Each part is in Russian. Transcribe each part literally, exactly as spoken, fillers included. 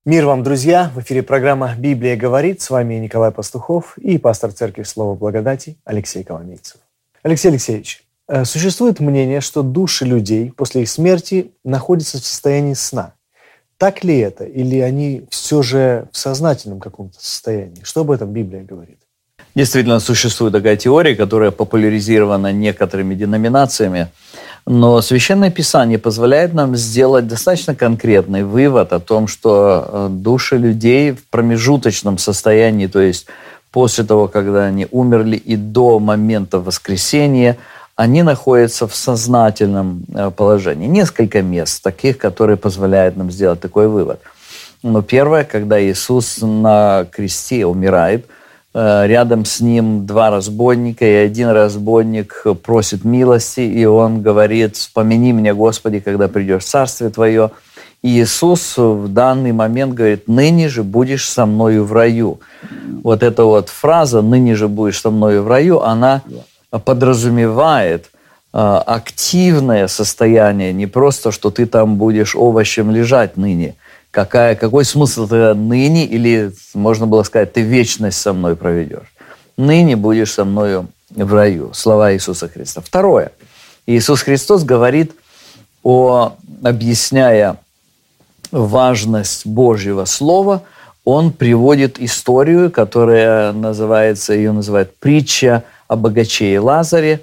Мир вам, друзья! В эфире программа «Библия говорит». С вами Николай Пастухов и пастор Церкви Слова Благодати Алексей Коломейцев. Алексей Алексеевич, существует мнение, что души людей после их смерти находятся в состоянии сна. Так ли это? Или они все же в сознательном каком-то состоянии? Что об этом Библия говорит? Действительно, существует такая теория, которая популяризирована некоторыми деноминациями, но Священное Писание позволяет нам сделать достаточно конкретный вывод о том, что души людей в промежуточном состоянии, то есть после того, когда они умерли и до момента воскресения, они находятся в сознательном положении. Несколько мест таких, которые позволяют нам сделать такой вывод. Но первое, когда Иисус на кресте умирает, рядом с ним два разбойника, и один разбойник просит милости, и он говорит: «Вспомини меня, Господи, когда придешь в Царствие Твое». И Иисус в данный момент говорит: «Ныне же будешь со мною в раю». Вот эта вот фраза «ныне же будешь со мною в раю», она подразумевает активное состояние, не просто, что ты там будешь овощем лежать ныне. Какая, какой смысл ты ныне, или, можно было сказать, ты вечность со мной проведешь. Ныне будешь со мною в раю. Слова Иисуса Христа. Второе. Иисус Христос говорит, о, объясняя важность Божьего Слова, Он приводит историю, которая называется, ее называют притча о богаче и Лазаре,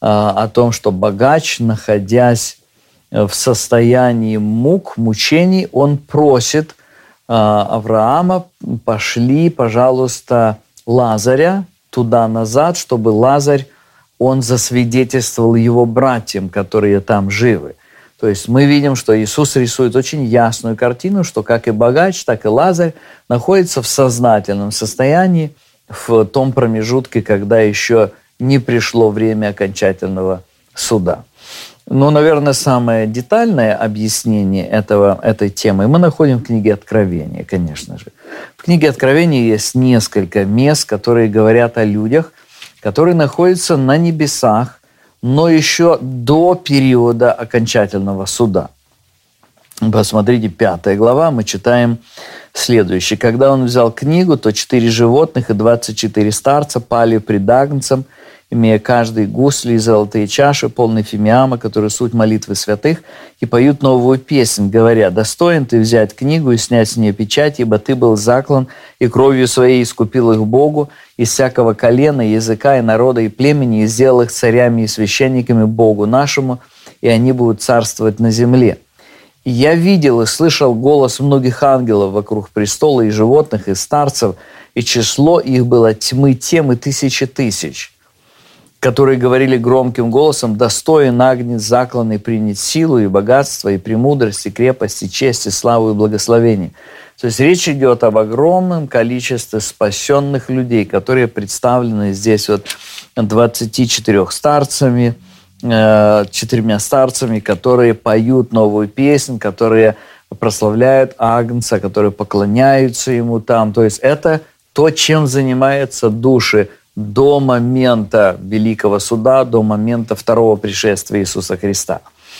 о том, что богач, находясь в состоянии мук, мучений, он просит э, Авраама: пошли, пожалуйста, Лазаря туда-назад, чтобы Лазарь, он засвидетельствовал его братьям, которые там живы. То есть мы видим, что Иисус рисует очень ясную картину, что как и богач, так и Лазарь находится в сознательном состоянии в том промежутке, когда еще не пришло время окончательного суда. Но, наверное, самое детальное объяснение этого, этой темы мы находим в книге Откровения, конечно же. В книге Откровения есть несколько мест, которые говорят о людях, которые находятся на небесах, но еще до периода окончательного суда. Посмотрите, пятая глава, мы читаем следующее. «Когда он взял книгу, то четыре животных и двадцать четыре старца пали пред Агнцем, имея каждый гусли и золотые чаши, полные фимиама, которые суть молитвы святых, и поют новую песнь, говоря: достоин ты взять книгу и снять с нее печать, ибо ты был заклан, и кровью своей искупил их Богу из всякого колена, языка и народа и племени, и сделал их царями и священниками Богу нашему, и они будут царствовать на земле. И я видел и слышал голос многих ангелов вокруг престола, и животных, и старцев, и число их было тьмы тем и тысячи тысяч, которые говорили громким голосом: достоин Агнец закланный принять силу и богатство, и премудрость, и крепость, и честь, и славу, и благословение». То есть речь идет об огромном количестве спасенных людей, которые представлены здесь вот двадцатью четырьмя старцами, э, четырьмя старцами, которые поют новую песнь, которые прославляют Агнца, которые поклоняются Ему там. То есть это то, чем занимаются души до момента Великого Суда, до момента второго пришествия Иисуса Христа.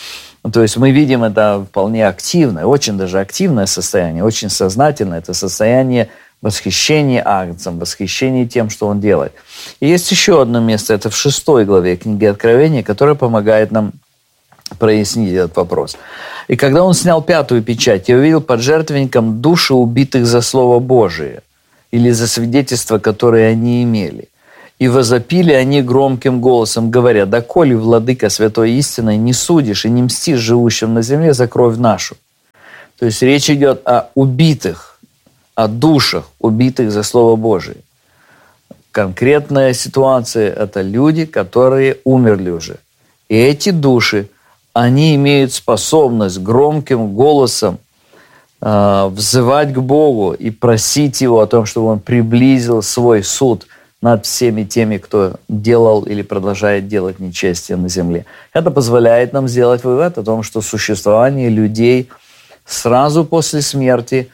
То есть мы видим это вполне активное, очень даже активное состояние, очень сознательное. Это состояние восхищения Агнцем, восхищения тем, что Он делает. И есть еще одно место, это в шестой главе книги Откровения, которое помогает нам прояснить этот вопрос. «И когда Он снял пятую печать, я увидел под жертвенником души убитых за Слово Божие или за свидетельство, которое они имели. И возопили они громким голосом, говоря: доколе, владыка святой истиной, не судишь и не мстишь живущим на земле за кровь нашу». То есть речь идет о убитых, о душах, убитых за Слово Божие. Конкретная ситуация – это люди, которые умерли уже. И эти души, они имеют способность громким голосом э, взывать к Богу и просить Его о том, чтобы Он приблизил свой суд над всеми теми, кто делал или продолжает делать нечестие на земле. Это позволяет нам сделать вывод о том, что существование людей сразу после смерти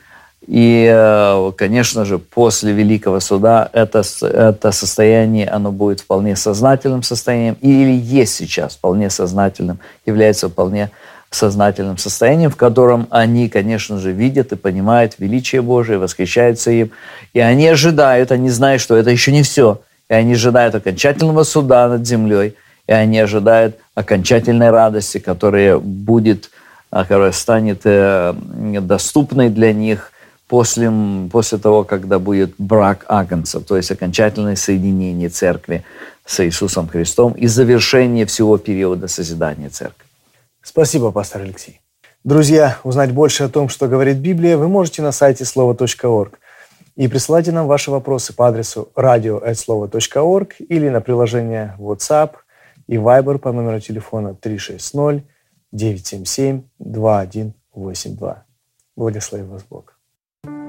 и, конечно же, после Великого Суда, это, это состояние, оно будет вполне сознательным состоянием, или есть сейчас вполне сознательным, является вполне сознательным состоянием, в котором они, конечно же, видят и понимают величие Божие, восхищаются им. И они ожидают, они знают, что это еще не все. И они ожидают окончательного суда над землей, и они ожидают окончательной радости, которая будет, которая станет доступной для них после, после того, когда будет брак агнца, то есть окончательное соединение церкви с Иисусом Христом и завершение всего периода созидания церкви. Спасибо, пастор Алексей. Друзья, узнать больше о том, что говорит Библия, вы можете на сайте слово точка орг. И присылайте нам ваши вопросы по адресу радио эт слово точка орг или на приложение WhatsApp и Viber по номеру телефона три шесть ноль девять семь семь два один восемь два. Благослови вас Бог.